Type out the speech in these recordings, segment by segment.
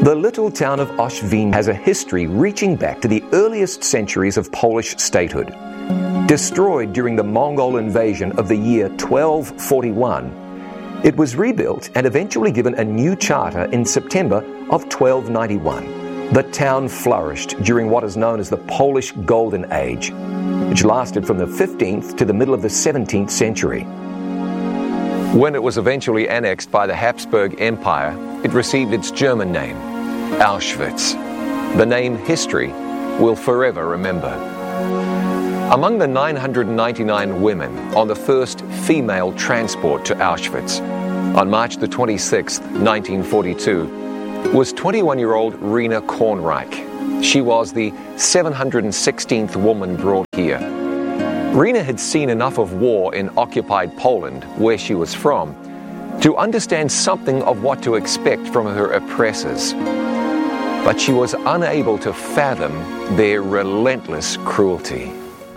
The little town of Oświęcim has a history reaching back to the earliest centuries of Polish statehood. Destroyed during the Mongol invasion of the year 1241, it was rebuilt and eventually given a new charter in September of 1291. The town flourished during what is known as the Polish Golden Age, which lasted from the 15th to the middle of the 17th century. When it was eventually annexed by the Habsburg Empire, it received its German name, Auschwitz, the name history will forever remember. Among the 999 women on the first female transport to Auschwitz on March the 26th, 1942, was 21-year-old Rena Kornreich. She was the 716th woman brought here. Rena had seen enough of war in occupied Poland, where she was from, to understand something of what to expect from her oppressors. But she was unable to fathom their relentless cruelty.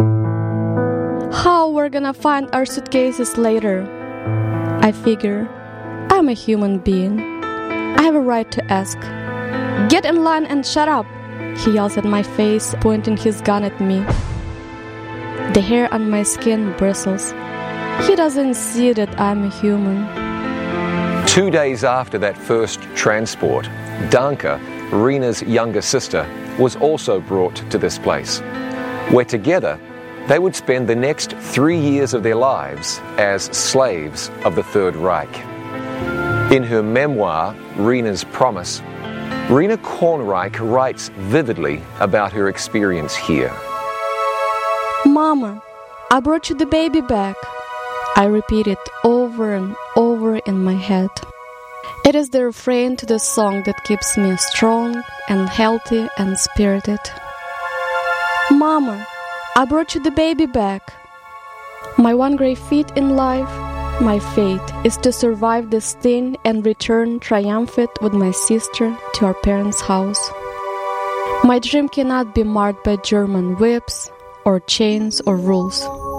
How we're gonna find our suitcases later? I figure, I'm a human being. I have a right to ask. Get in line and shut up! He yells at my face, pointing his gun at me. The hair on my skin bristles. He doesn't see that I'm a human. 2 days after that first transport, Danka, Rena's younger sister, was also brought to this place, where together they would spend the next 3 years of their lives as slaves of the Third Reich. In her memoir, Rena's Promise, Rena Kornreich writes vividly about her experience here. Mama, I brought you the baby back. I repeat it over and over in my head. It is the refrain to the song that keeps me strong and healthy and spirited. Mama, I brought you the baby back. My one great feat in life, my fate, is to survive this thing and return triumphant with my sister to our parents' house. My dream cannot be marked by German whips or chains or rules.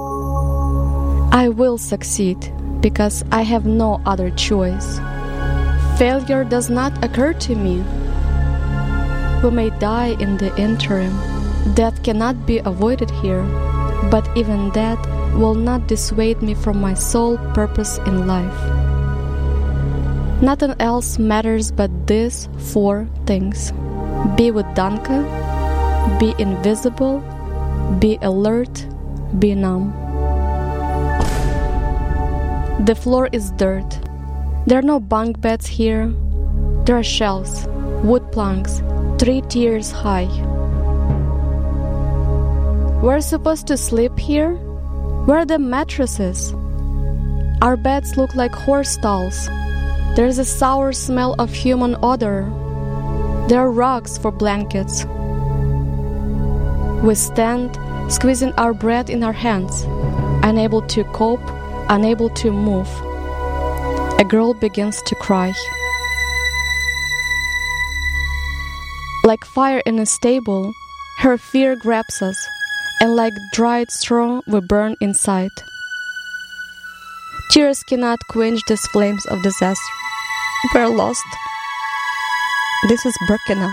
I will succeed because I have no other choice. Failure does not occur to me. We may die in the interim. Death cannot be avoided here, but even that will not dissuade me from my sole purpose in life. Nothing else matters but these 4 things. Be with Danka, be invisible, be alert, be numb. The floor is dirt. There are no bunk beds here. There are shelves, wood planks, 3 tiers high. We're supposed to sleep here? Where are the mattresses? Our beds look like horse stalls. There's a sour smell of human odor. There are rugs for blankets. We stand, squeezing our bread in our hands, unable to cope, unable to move. A girl begins to cry. Like fire in a stable, her fear grabs us, and like dried straw we burn inside. Tears cannot quench these flames of disaster. We're lost. This is Birkenau.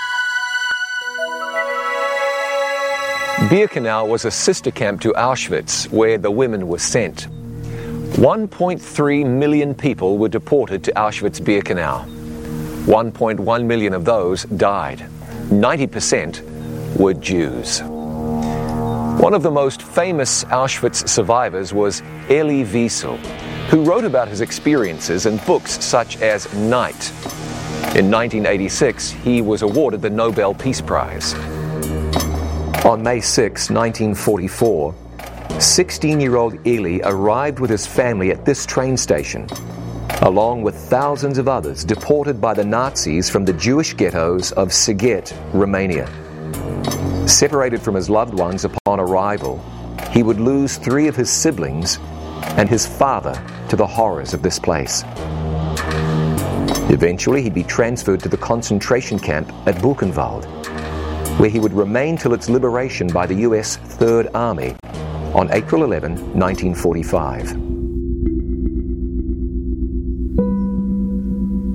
Birkenau was a sister camp to Auschwitz, where the women were sent. 1.3 million people were deported to Auschwitz-Birkenau. 1.1 million of those died. 90% were Jews. One of the most famous Auschwitz survivors was Elie Wiesel, who wrote about his experiences in books such as Night. In 1986, he was awarded the Nobel Peace Prize. On May 6, 1944, 16-year-old Elie arrived with his family at this train station, along with thousands of others deported by the Nazis from the Jewish ghettos of Sighet, Romania. Separated from his loved ones upon arrival, he would lose 3 of his siblings and his father to the horrors of this place. Eventually, he'd be transferred to the concentration camp at Buchenwald, where he would remain till its liberation by the US Third Army on April 11, 1945.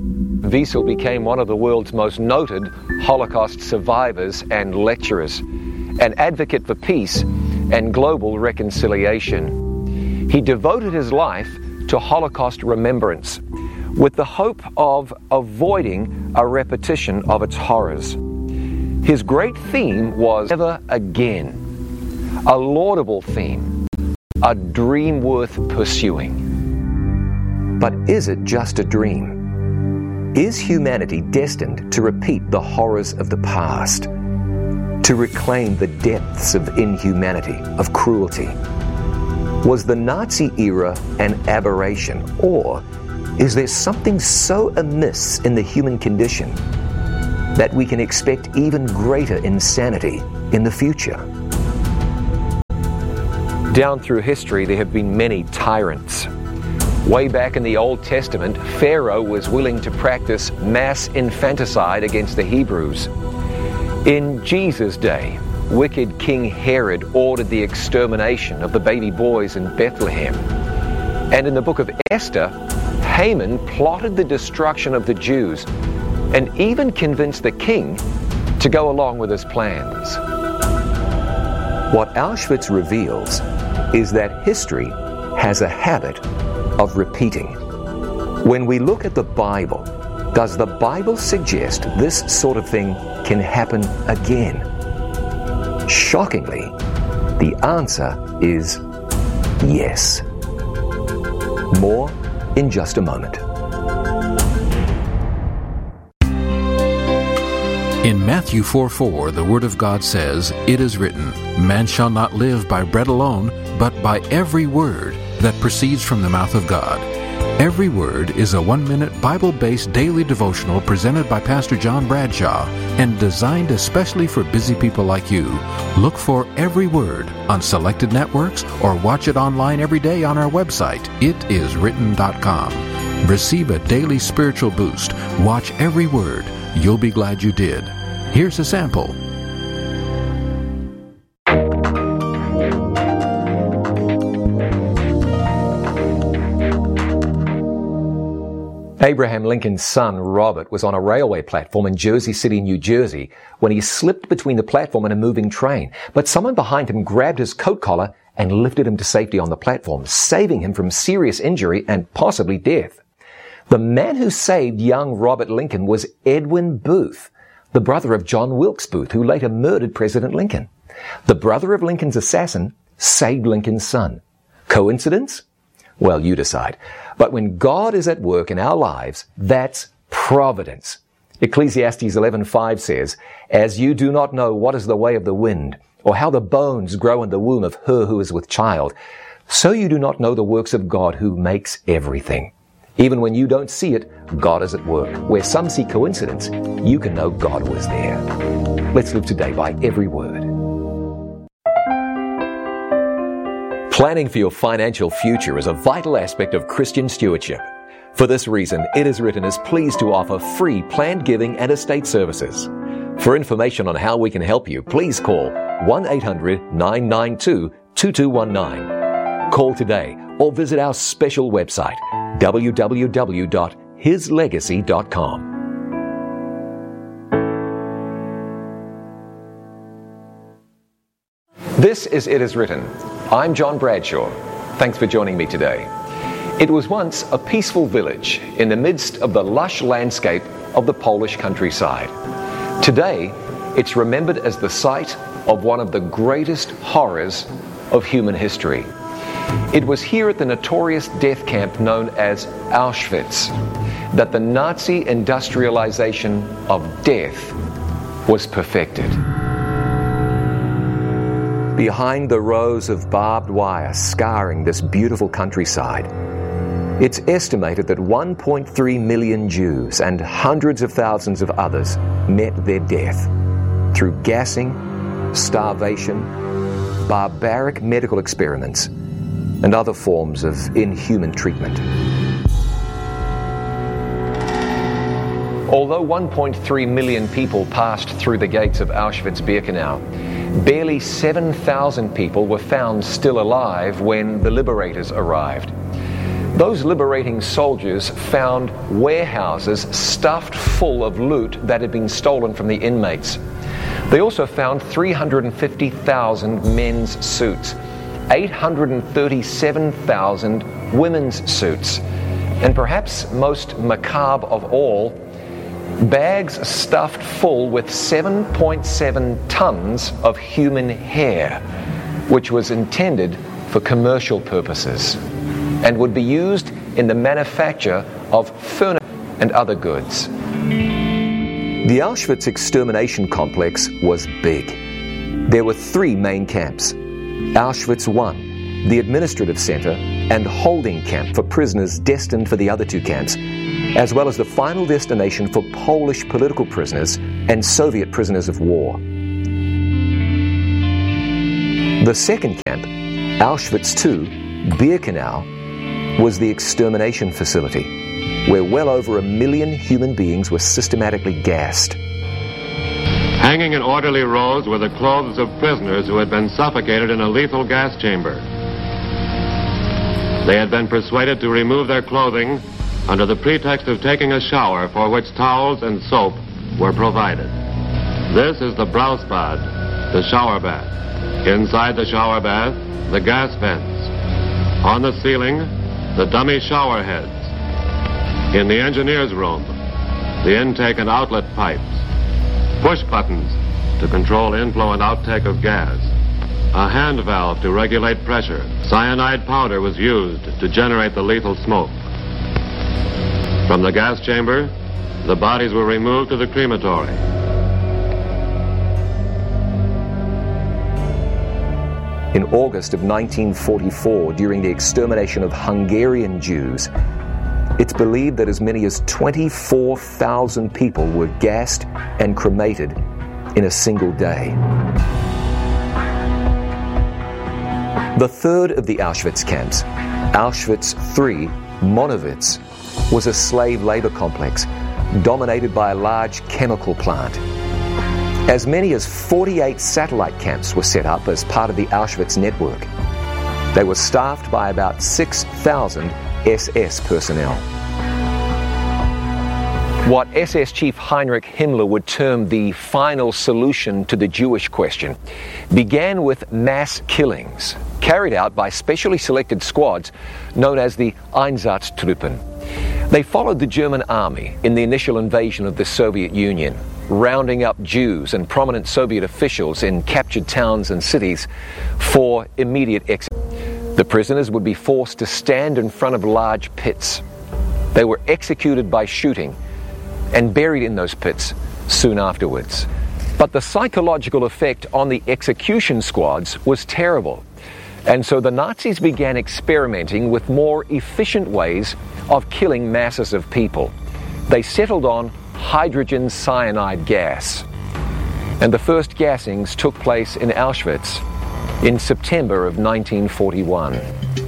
Wiesel became one of the world's most noted Holocaust survivors and lecturers, an advocate for peace and global reconciliation. He devoted his life to Holocaust remembrance with the hope of avoiding a repetition of its horrors. His great theme was never again, a laudable theme, a dream worth pursuing. But is it just a dream? Is humanity destined to repeat the horrors of the past? To reclaim the depths of inhumanity, of cruelty? Was the Nazi era an aberration, or is there something so amiss in the human condition that we can expect even greater insanity in the future? Down through history, there have been many tyrants. Way back in the Old Testament, Pharaoh was willing to practice mass infanticide against the Hebrews. In Jesus' day, wicked King Herod ordered the extermination of the baby boys in Bethlehem. And in the book of Esther, Haman plotted the destruction of the Jews and even convinced the king to go along with his plans. What Auschwitz reveals is that history has a habit of repeating. When we look at the Bible, does the Bible suggest this sort of thing can happen again? Shockingly, the answer is yes. More in just a moment. In Matthew 4:4, the Word of God says, "It is written, man shall not live by bread alone, but by every word that proceeds from the mouth of God." Every Word is a 1-minute Bible-based daily devotional presented by Pastor John Bradshaw and designed especially for busy people like you. Look for Every Word on selected networks or watch it online every day on our website, itiswritten.com. Receive a daily spiritual boost. Watch Every Word. You'll be glad you did. Here's a sample. Abraham Lincoln's son, Robert, was on a railway platform in Jersey City, New Jersey, when he slipped between the platform and a moving train. But someone behind him grabbed his coat collar and lifted him to safety on the platform, saving him from serious injury and possibly death. The man who saved young Robert Lincoln was Edwin Booth, the brother of John Wilkes Booth, who later murdered President Lincoln. The brother of Lincoln's assassin saved Lincoln's son. Coincidence? Well, you decide. But when God is at work in our lives, that's providence. Ecclesiastes 11:5 says, "As you do not know what is the way of the wind, or how the bones grow in the womb of her who is with child, so you do not know the works of God who makes everything." Even when you don't see it, God is at work. Where some see coincidence, you can know God was there. Let's live today by every word. Planning for your financial future is a vital aspect of Christian stewardship. For this reason, It Is Written is pleased to offer free planned giving and estate services. For information on how we can help you, please call 1-800-992-2219. Call today or visit our special website, www.hislegacy.com. This is It Is Written. I'm John Bradshaw. Thanks for joining me today. It was once a peaceful village in the midst of the lush landscape of the Polish countryside. Today, it's remembered as the site of one of the greatest horrors of human history. It was here at the notorious death camp known as Auschwitz that the Nazi industrialization of death was perfected. Behind the rows of barbed wire scarring this beautiful countryside, it's estimated that 1.3 million Jews and hundreds of thousands of others met their death through gassing, starvation, barbaric medical experiments, and other forms of inhuman treatment. Although 1.3 million people passed through the gates of Auschwitz-Birkenau, barely 7,000 people were found still alive when the liberators arrived. Those liberating soldiers found warehouses stuffed full of loot that had been stolen from the inmates. They also found 350,000 men's suits, 837,000 women's suits, and perhaps most macabre of all, bags stuffed full with 7.7 tons of human hair, which was intended for commercial purposes and would be used in the manufacture of furniture and other goods. The Auschwitz extermination complex was big. There were 3 main camps: Auschwitz I, the administrative center and holding camp for prisoners destined for the other 2 camps, as well as the final destination for Polish political prisoners and Soviet prisoners of war. The second camp, Auschwitz II, Birkenau, was the extermination facility, where well over 1 million human beings were systematically gassed. Hanging in orderly rows were the clothes of prisoners who had been suffocated in a lethal gas chamber. They had been persuaded to remove their clothing under the pretext of taking a shower, for which towels and soap were provided. This is the Brausbad, the shower bath. Inside the shower bath, the gas vents. On the ceiling, the dummy shower heads. In the engineer's room, the intake and outlet pipes. Push buttons to control inflow and outtake of gas. A hand valve to regulate pressure. Cyanide powder was used to generate the lethal smoke. From the gas chamber, the bodies were removed to the crematory. In August of 1944, during the extermination of Hungarian Jews, it's believed that as many as 24,000 people were gassed and cremated in a single day. The third of the Auschwitz camps, Auschwitz III, Monowitz, was a slave labor complex dominated by a large chemical plant. As many as 48 satellite camps were set up as part of the Auschwitz network. They were staffed by about 6,000 SS personnel. What SS Chief Heinrich Himmler would term the final solution to the Jewish question began with mass killings carried out by specially selected squads known as the Einsatztruppen. They followed the German army in the initial invasion of the Soviet Union, rounding up Jews and prominent Soviet officials in captured towns and cities for immediate execution. The prisoners would be forced to stand in front of large pits. They were executed by shooting and buried in those pits soon afterwards. But the psychological effect on the execution squads was terrible. And so the Nazis began experimenting with more efficient ways of killing masses of people. They settled on hydrogen cyanide gas. And the first gassings took place in Auschwitz in September of 1941.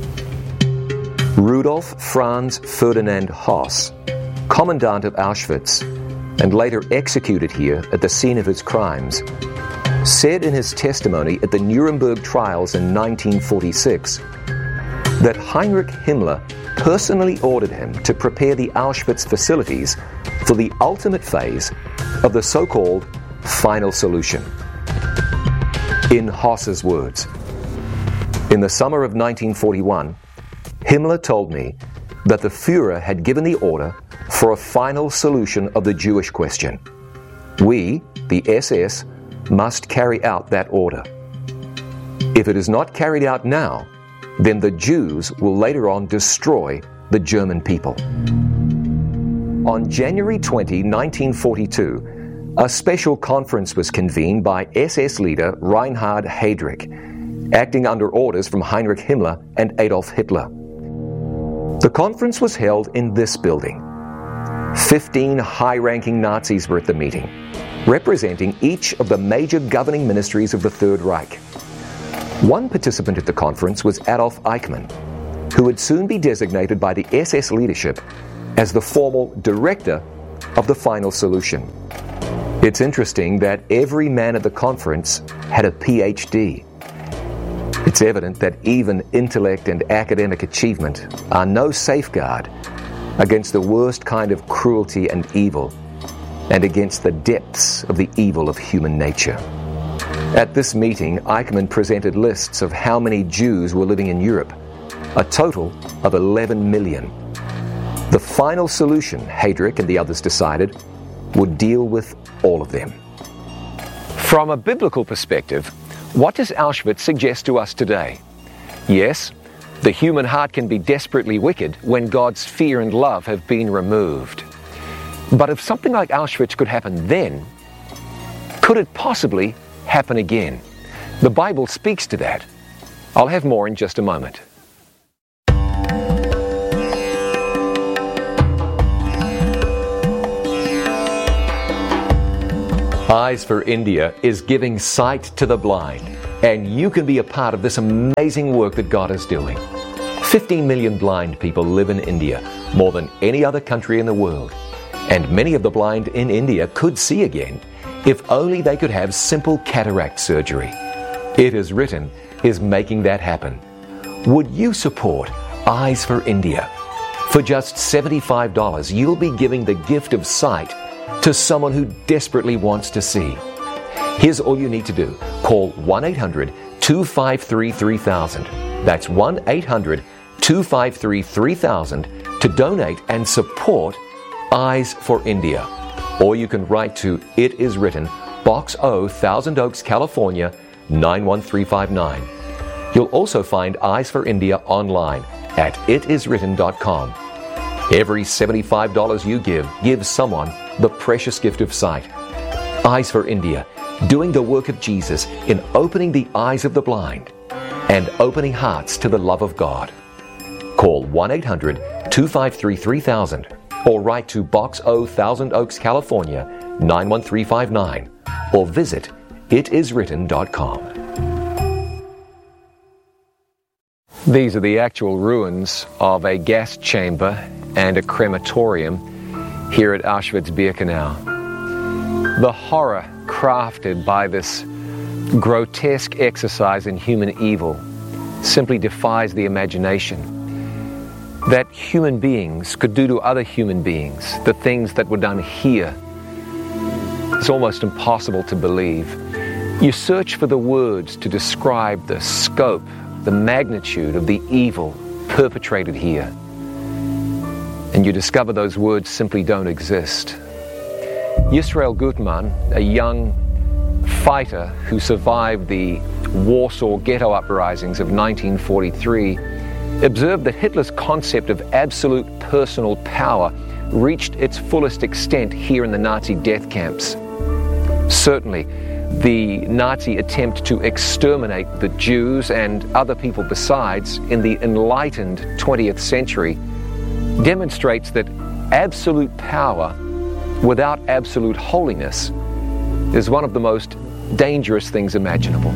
Rudolf Franz Ferdinand Höss, commandant of Auschwitz, and later executed here at the scene of his crimes, said in his testimony at the Nuremberg trials in 1946 that Heinrich Himmler personally ordered him to prepare the Auschwitz facilities for the ultimate phase of the so-called final solution. In Höss's words, in the summer of 1941, Himmler told me that the Führer had given the order for a final solution of the Jewish question. We, the SS, must carry out that order. If it is not carried out now, then the Jews will later on destroy the German people. On January 20, 1942, a special conference was convened by SS leader Reinhard Heydrich, acting under orders from Heinrich Himmler and Adolf Hitler. The conference was held in this building. 15 high-ranking Nazis were at the meeting, representing each of the major governing ministries of the Third Reich. One participant at the conference was Adolf Eichmann, who would soon be designated by the SS leadership as the formal director of the final solution. It's interesting that every man at the conference had a PhD. It's evident that even intellect and academic achievement are no safeguard against the worst kind of cruelty and evil, and against the depths of the evil of human nature. At this meeting, Eichmann presented lists of how many Jews were living in Europe, a total of 11 million. The final solution, Heydrich and the others decided, would deal with all of them. From a biblical perspective, what does Auschwitz suggest to us today? Yes, the human heart can be desperately wicked when God's fear and love have been removed. But if something like Auschwitz could happen then, could it possibly happen again? The Bible speaks to that. I'll have more in just a moment. Eyes for India is giving sight to the blind, and you can be a part of this amazing work that God is doing. 15 million blind people live in India, more than any other country in the world. And many of the blind in India could see again if only they could have simple cataract surgery. It Is Written is making that happen. Would you support Eyes for India? For just $75, you'll be giving the gift of sight to someone who desperately wants to see. Here's all you need to do. Call 1-800-253-3000. That's 1-800-253-3000 to donate and support Eyes for India. Or you can write to It Is Written, Box O, Thousand Oaks, California, 91359. You'll also find Eyes for India online at itiswritten.com. Every $75 you give someone the precious gift of sight. Eyes for India, doing the work of Jesus in opening the eyes of the blind and opening hearts to the love of God. Call 1-800-253-3000 or write to Box O, Thousand Oaks, California, 91359 or visit itiswritten.com. These are the actual ruins of a gas chamber and a crematorium here at Auschwitz-Birkenau. The horror crafted by this grotesque exercise in human evil simply defies the imagination. That human beings could do to other human beings the things that were done here. It's almost impossible to believe. You search for the words to describe the scope, the magnitude of the evil perpetrated here, and you discover those words simply don't exist. Yisrael Gutman, a young fighter who survived the Warsaw Ghetto uprisings of 1943, observed that Hitler's concept of absolute personal power reached its fullest extent here in the Nazi death camps. Certainly, the Nazi attempt to exterminate the Jews and other people besides in the enlightened 20th century demonstrates that absolute power without absolute holiness is one of the most dangerous things imaginable.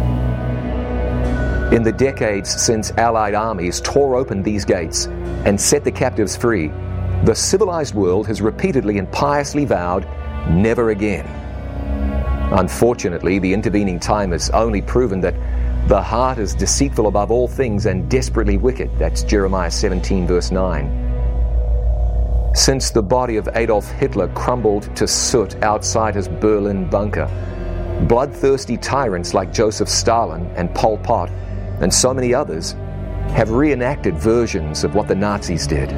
In the decades since Allied armies tore open these gates and set the captives free, the civilized world has repeatedly and piously vowed, never again. Unfortunately, the intervening time has only proven that the heart is deceitful above all things and desperately wicked. That's Jeremiah 17, verse 9. Since the body of Adolf Hitler crumbled to soot outside his Berlin bunker, bloodthirsty tyrants like Joseph Stalin and Pol Pot and so many others have reenacted versions of what the Nazis did.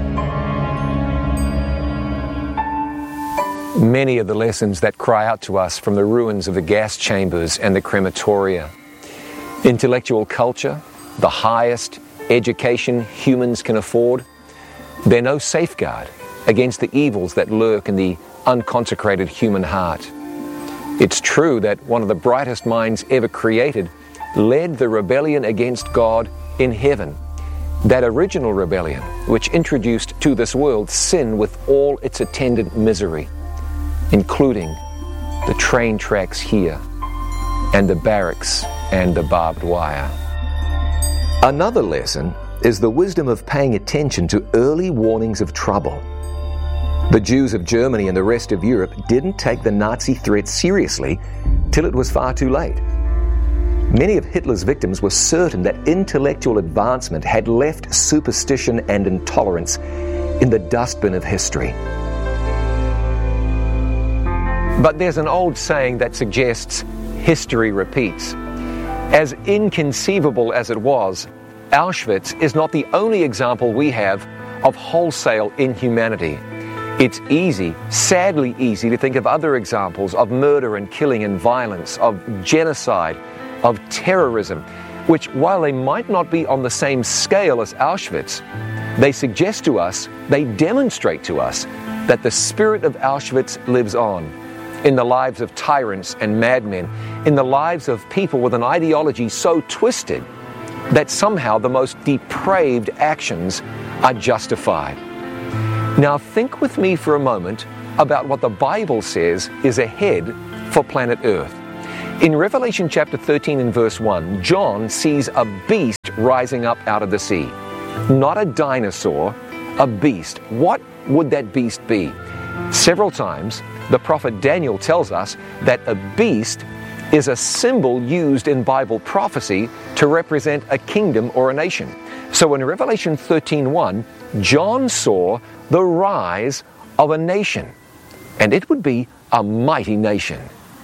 Many of the lessons that cry out to us from the ruins of the gas chambers and the crematoria. Intellectual culture, the highest education humans can afford, they're no safeguard against the evils that lurk in the unconsecrated human heart. It's true that one of the brightest minds ever created led the rebellion against God in heaven. That original rebellion, which introduced to this world sin with all its attendant misery, including the train tracks here, and the barracks, and the barbed wire. Another lesson is the wisdom of paying attention to early warnings of trouble. The Jews of Germany and the rest of Europe didn't take the Nazi threat seriously till it was far too late. Many of Hitler's victims were certain that intellectual advancement had left superstition and intolerance in the dustbin of history. But there's an old saying that suggests history repeats. As inconceivable as it was, Auschwitz is not the only example we have of wholesale inhumanity. It's easy, sadly easy, to think of other examples of murder and killing and violence, of genocide, of terrorism, which, while they might not be on the same scale as Auschwitz, they suggest to us, they demonstrate to us, that the spirit of Auschwitz lives on in the lives of tyrants and madmen, in the lives of people with an ideology so twisted that somehow the most depraved actions are justified. Now think with me for a moment about what the Bible says is ahead for planet Earth. In Revelation chapter 13 and verse 1, John sees a beast rising up out of the sea. Not a dinosaur, a beast. What would that beast be? Several times, the prophet Daniel tells us that a beast is a symbol used in Bible prophecy to represent a kingdom or a nation. So in Revelation 13:1, John saw the rise of a nation, and it would be a mighty nation.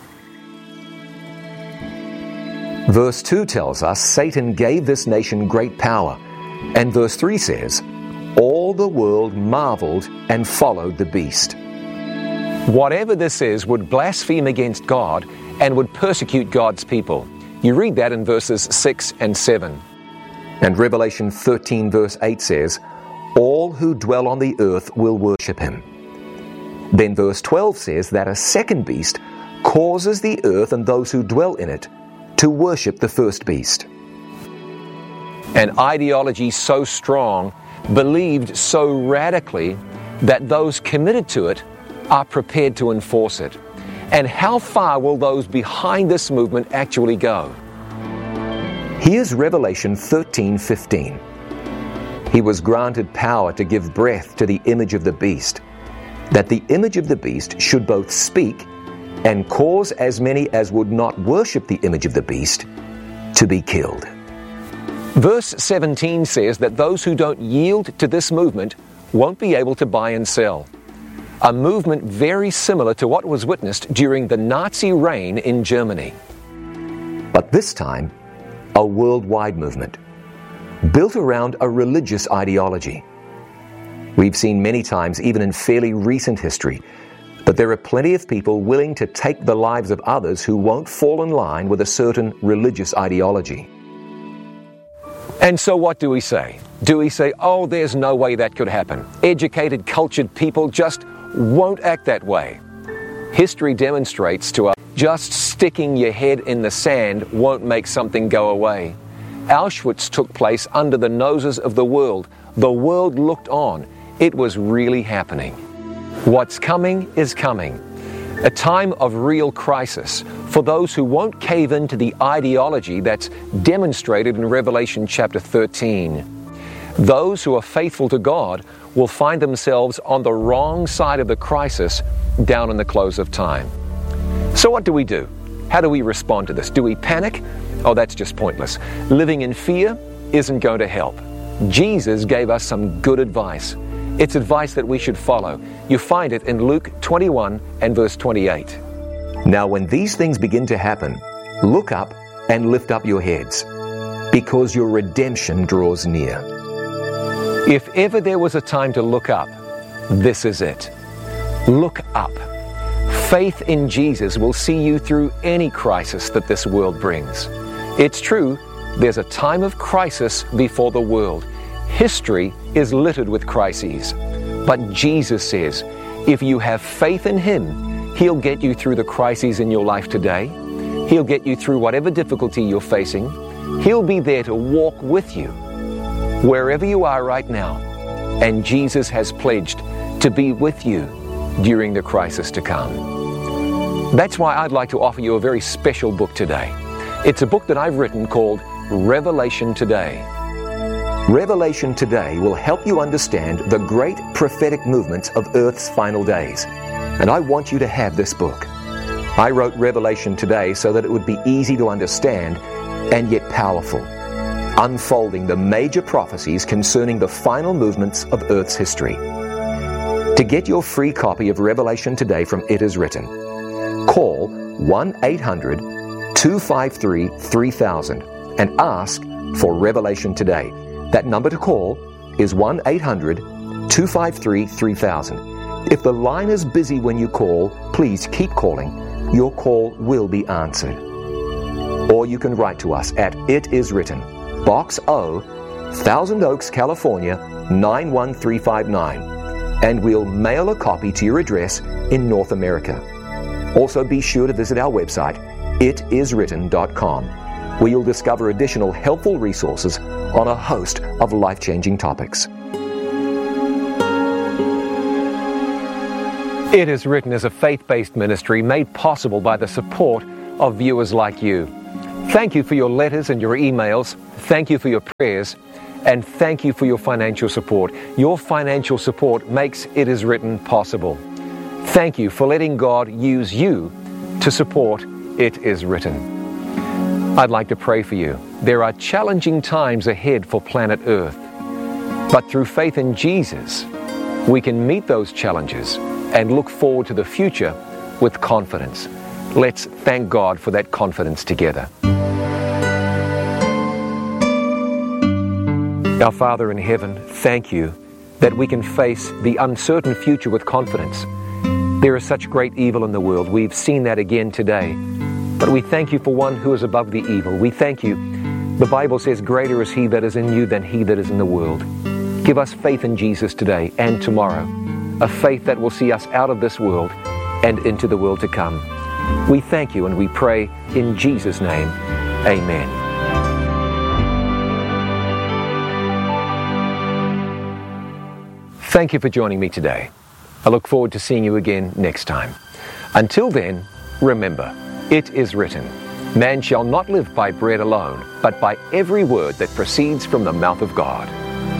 Verse 2 tells us Satan gave this nation great power, and verse 3 says, all the world marveled and followed the beast. Whatever this is would blaspheme against God and would persecute God's people. You read that in verses 6 and 7. And Revelation 13 verse 8 says, all who dwell on the earth will worship him. Then verse 12 says that a second beast causes the earth and those who dwell in it to worship the first beast. An ideology so strong, believed so radically, that those committed to it are prepared to enforce it. And how far will those behind this movement actually go? Here's Revelation 13:15. He was granted power to give breath to the image of the beast, that the image of the beast should both speak and cause as many as would not worship the image of the beast to be killed. Verse 17 says that those who don't yield to this movement won't be able to buy and sell. A movement very similar to what was witnessed during the Nazi reign in Germany. But this time, a worldwide movement, built around a religious ideology. We've seen many times, even in fairly recent history, that there are plenty of people willing to take the lives of others who won't fall in line with a certain religious ideology. And so what do we say? Do we say, oh, there's no way that could happen? Educated, cultured people just won't act that way. History demonstrates to us just sticking your head in the sand won't make something go away. Auschwitz took place under the noses of the world. The world looked on. It was really happening. What's coming is coming. A time of real crisis for those who won't cave into the ideology that's demonstrated in Revelation chapter 13. Those who are faithful to God will find themselves on the wrong side of the crisis down in the close of time. So what do we do? How do we respond to this? Do we panic? Oh, that's just pointless. Living in fear isn't going to help. Jesus gave us some good advice. It's advice that we should follow. You find it in Luke 21 and verse 28. Now when these things begin to happen, look up and lift up your heads, because your redemption draws near. If ever there was a time to look up, this is it. Look up. Faith in Jesus will see you through any crisis that this world brings. It's true, there's a time of crisis before the world. History is littered with crises. But Jesus says, if you have faith in Him, He'll get you through the crises in your life today. He'll get you through whatever difficulty you're facing. He'll be there to walk with you wherever you are right now. And Jesus has pledged to be with you during the crisis to come. That's why I'd like to offer you a very special book today. It's a book that I've written called Revelation Today. Revelation Today will help you understand the great prophetic movements of Earth's final days. And I want you to have this book. I wrote Revelation Today so that it would be easy to understand and yet powerful, unfolding the major prophecies concerning the final movements of Earth's history. To get your free copy of Revelation Today from It Is Written, call 1-800-253-3000 and ask for Revelation Today. That number to call is 1-800-253-3000. If the line is busy when you call, please keep calling. Your call will be answered. Or you can write to us at It Is Written, Box O, Thousand Oaks, California, 91359, and we'll mail a copy to your address in North America. Also be sure to visit our website, itiswritten.com, where you'll discover additional helpful resources on a host of life-changing topics. It Is Written is a faith-based ministry made possible by the support of viewers like you. Thank you for your letters and your emails. Thank you for your prayers. And thank you for your financial support. Your financial support makes It Is Written possible. Thank you for letting God use you to support It Is Written. I'd like to pray for you. There are challenging times ahead for planet Earth. But through faith in Jesus, we can meet those challenges and look forward to the future with confidence. Let's thank God for that confidence together. Our Father in heaven, thank you that we can face the uncertain future with confidence. There is such great evil in the world. We've seen that again today. But we thank you for one who is above the evil. We thank you. The Bible says, greater is he that is in you than he that is in the world. Give us faith in Jesus today and tomorrow, a faith that will see us out of this world and into the world to come. We thank you and we pray in Jesus' name. Amen. Thank you for joining me today. I look forward to seeing you again next time. Until then, remember, it is written, man shall not live by bread alone, but by every word that proceeds from the mouth of God.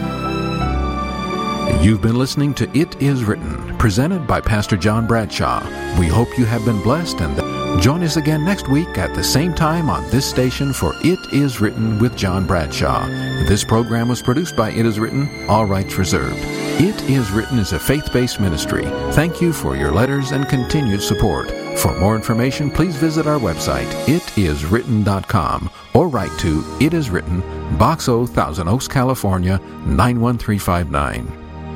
You've been listening to It Is Written, presented by Pastor John Bradshaw. We hope you have been blessed, and join us again next week at the same time on this station for It Is Written with John Bradshaw. This program was produced by It Is Written, all rights reserved. It Is Written is a faith-based ministry. Thank you for your letters and continued support. For more information, please visit our website, itiswritten.com, or write to It Is Written, Box O, Thousand Oaks, California, 91359.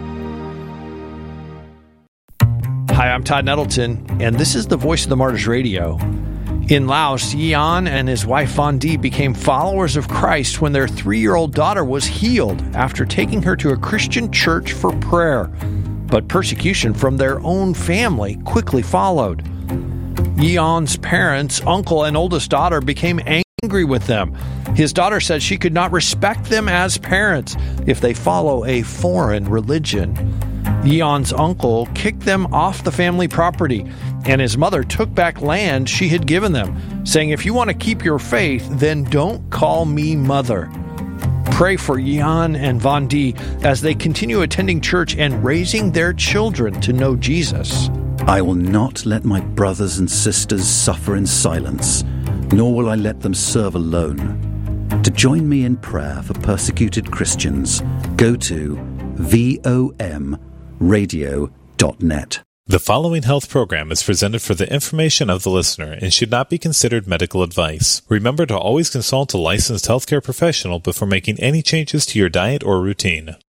Hi, I'm Todd Nettleton, and this is the Voice of the Martyrs Radio. In Laos, Jan and his wife Van Die became followers of Christ when their 3-year-old daughter was healed after taking her to a Christian church for prayer. But persecution from their own family quickly followed. Jan's parents, uncle, and oldest daughter became angry with them. His daughter said she could not respect them as parents if they follow a foreign religion. Jan's uncle kicked them off the family property, and his mother took back land she had given them, saying, if you want to keep your faith, then don't call me mother. Pray for Jan and Van Die as they continue attending church and raising their children to know Jesus. I will not let my brothers and sisters suffer in silence, nor will I let them serve alone. To join me in prayer for persecuted Christians, go to VOMradio.net. The following health program is presented for the information of the listener and should not be considered medical advice. Remember to always consult a licensed healthcare professional before making any changes to your diet or routine.